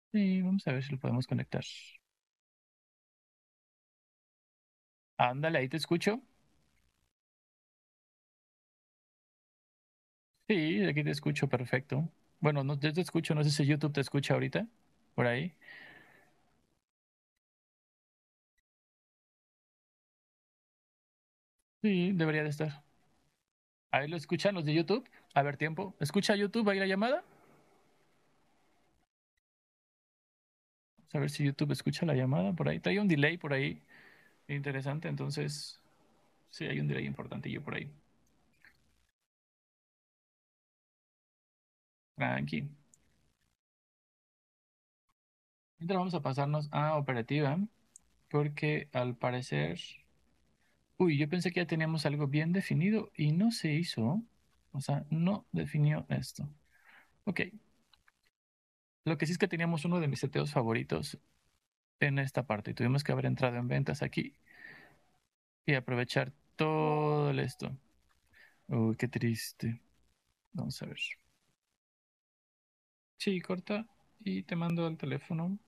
Sí, vamos a ver si lo podemos conectar. Ándale, ahí te escucho. Sí, aquí te escucho perfecto. Bueno, no, yo te escucho, no sé si YouTube te escucha ahorita, por ahí. Sí, debería de estar. Ahí lo escuchan los de YouTube. A ver, tiempo. ¿Escucha YouTube ahí la llamada? Vamos a ver si YouTube escucha la llamada por ahí. Trae un delay por ahí interesante, entonces sí, hay un delay importantillo por ahí. Tranqui. Mientras vamos a pasarnos a operativa, porque al parecer... Uy, yo pensé que ya teníamos algo bien definido y no se hizo. O sea, no definió esto. Ok. Lo que sí es que teníamos uno de mis seteos favoritos en esta parte. Tuvimos que haber entrado en ventas aquí y aprovechar todo esto. Uy, qué triste. Vamos a ver. Sí, corta y te mando al teléfono.